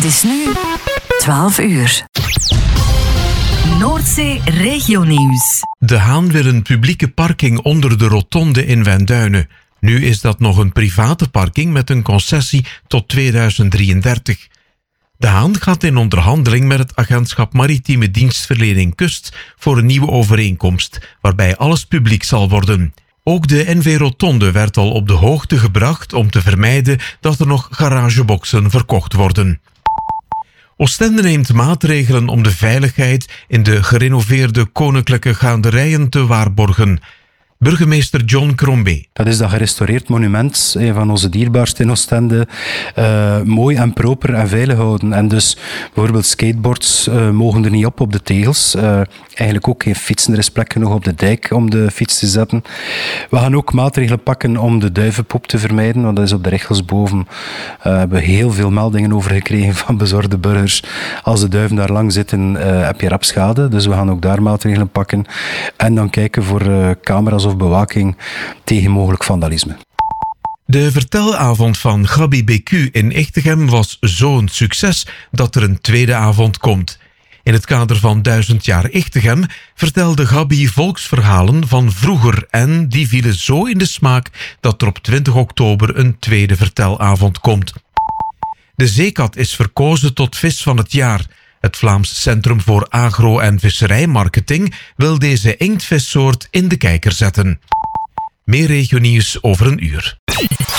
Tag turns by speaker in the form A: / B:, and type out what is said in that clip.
A: is nu 12 uur. Noordzee Regionieuws.
B: De Haan wil een publieke parking onder de rotonde in Wijnduinen. Nu is dat nog een private parking met een concessie tot 2033. De Haan gaat in onderhandeling met het agentschap Maritieme Dienstverlening Kust voor een nieuwe overeenkomst, waarbij alles publiek zal worden. Ook de NV-rotonde werd al op de hoogte gebracht om te vermijden dat er nog garageboxen verkocht worden. Oostende neemt maatregelen om de veiligheid in de gerenoveerde koninklijke gaanderijen te waarborgen. Burgemeester John Crombie.
C: Dat is dat gerestaureerd monument, een van onze dierbaarste in Oostende, mooi en proper en veilig houden. En dus bijvoorbeeld skateboards mogen er niet op de tegels. Eigenlijk ook geen fietsen. Er is plek genoeg op de dijk om de fiets te zetten. We gaan ook maatregelen pakken om de duivenpoep te vermijden, want dat is op de Richelsboven. Hebben we heel veel meldingen over gekregen van bezorgde burgers. Als de duiven daar lang zitten, heb je rapschade. Dus we gaan ook daar maatregelen pakken. En dan kijken voor camera's of bewaking tegen mogelijk vandalisme.
B: De vertelavond van Gabi BQ in Echtegem was zo'n succes dat er een tweede avond komt. In het kader van 1000 jaar Echtegem vertelde Gabi volksverhalen van vroeger en die vielen zo in de smaak dat er op 20 oktober een tweede vertelavond komt. De zeekat is verkozen tot vis van het jaar. Het Vlaams Centrum voor Agro- en Visserijmarketing wil deze inktvissoort in de kijker zetten. Meer regionieuws over een uur.